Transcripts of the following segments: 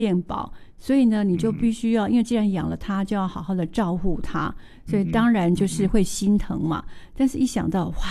练宝，所以呢你就必须要因为既然养了它就要好好的照顾它，所以当然就是会心疼嘛。但是一想到哇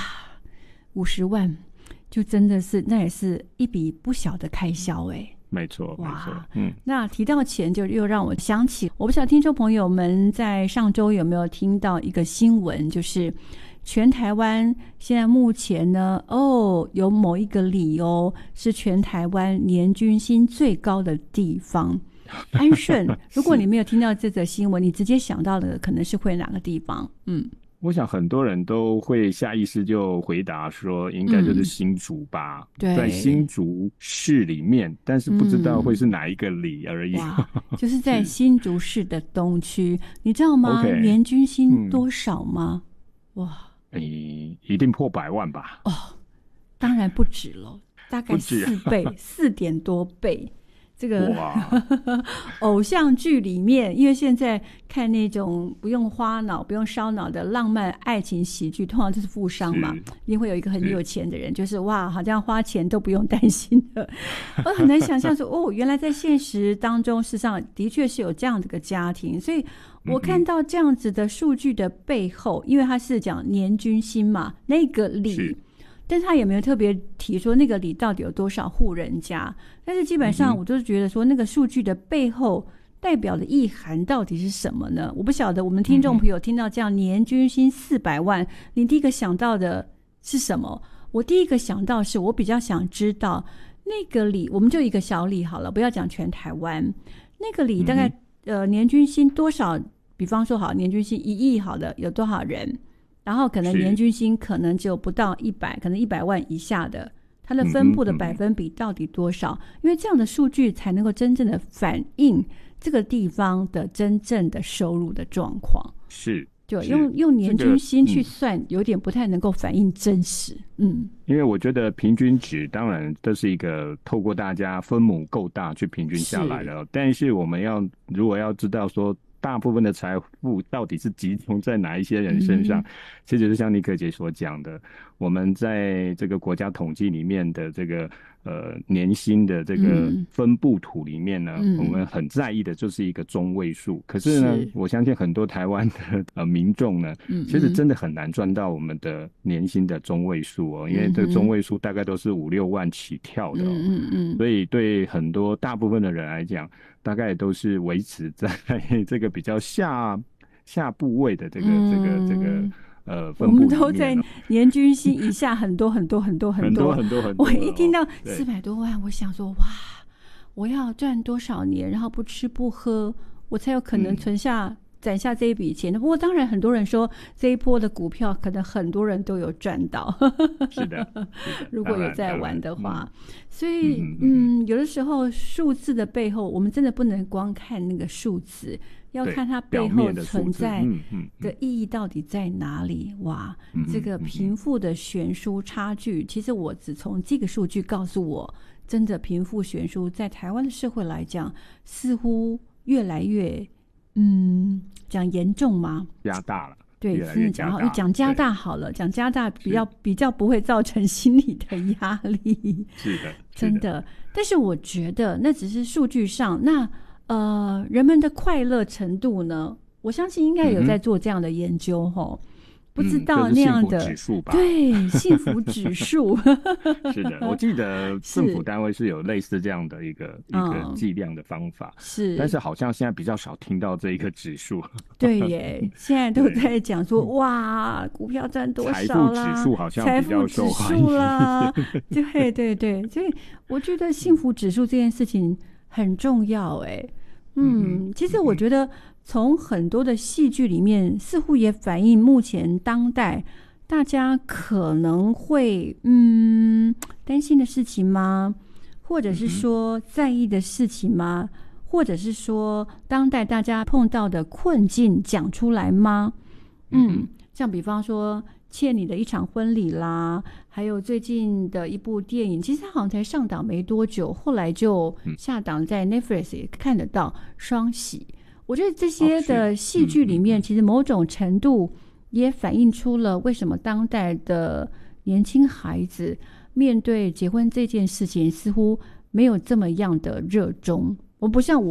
50万，就真的是那也是一笔不小的开销没错，没错。 那提到钱就又让我想起，我不知道听众朋友们在上周有没有听到一个新闻，就是全台湾现在目前呢，有某一个里是全台湾年均薪最高的地方，安顺。如果你没有听到这则新闻，你直接想到的可能是会哪个地方？ 我想很多人都会下意识就回答说应该就是新竹吧， 对， 在新竹市里面，但是不知道会是哪一个里而已。 就是在新竹市的东区，你知道吗？年均薪多少吗？哇， 一定破100万吧？ 当然不止了，大概4倍，4点多倍。这个偶像剧里面，因为现在看那种不用花脑不用烧脑的浪漫爱情喜剧，通常就是富商嘛，一定会有一个很有钱的人，就是哇好像花钱都不用担心的。我很难想象说原来在现实当中事实上的确是有这样的一个家庭。所以我看到这样子的数据的背后，因为他是讲年均薪嘛，那个里但是他也没有特别提说那个里到底有多少户人家，但是基本上我就是觉得说那个数据的背后代表的意涵到底是什么呢？我不晓得我们听众朋友听到这样年均薪400万，你第一个想到的是什么？我第一个想到是我比较想知道那个里，我们就一个小里好了，不要讲全台湾，那个里大概年均薪多少？比方说好，年均薪1亿好的有多少人？然后可能年均薪可能只有不到100，可能100万以下的，它的分布的百分比到底多少？因为这样的数据才能够真正的反映这个地方的真正的收入的状况。就用年均薪去算，有点不太能够反映真实。 因为我觉得平均值当然这是一个透过大家分母够大去平均下来的，但是我们如果要知道说大部分的财富到底是集中在哪一些人身上，其实就像妮可姐所讲的，我们在这个国家统计里面的这个年薪的这个分布图里面呢，我们很在意的就是一个中位数。可是呢，我相信很多台湾的民众呢，其实真的很难赚到我们的年薪的中位数因为这个中位数大概都是5、6万起跳的所以对很多大部分的人来讲，大概都是维持在这个比较下部位的这个分布， 我们都在年均薪以下很多很多很多很多很多。 我一听到400多万，我想说哇，我要赚多少年，然后不吃不喝，我才有可能攒下这一笔钱。不过当然很多人说这一波的股票可能很多人都有赚到是的如果有在玩的话所以有的时候数字的背后，我们真的不能光看那个数字，要看它背后存在的意义到底在哪里。哇，这个贫富的悬殊差距，其实我只从这个数据告诉我，真的贫富悬殊在台湾的社会来讲，似乎越来越讲严重吗？ 加大了。 对，讲加大好了，讲加大比较不会造成心理的压力。 是的， 真的。但是我觉得那只是数据上，那人们的快乐程度呢？我相信应该有在做这样的研究不知道那样的幸福指数吧？ 对，幸福指数是的，我记得政府单位是有类似这样的一个计量的方法，但是好像现在比较少听到这一个指数。 对耶，现在都在讲说哇，股票赚多少啦， 财富指数好像比较受欢迎啦，对对对，所以我觉得幸福指数这件事情很重要其实我觉得从很多的戏剧里面似乎也反映目前当代大家可能会担心的事情吗？或者是说在意的事情吗？或者是说当代大家碰到的困境讲出来吗？像比方说欠你的一场婚礼啦，还有最近的一部电影，其实它好像才上档没多久，后来就下档，在 Netflix 也看得到双喜。我觉得这些的戏剧里面，其实某种程度也反映出了为什么当代的年轻孩子面对结婚这件事情似乎没有这么样的热衷。 我不像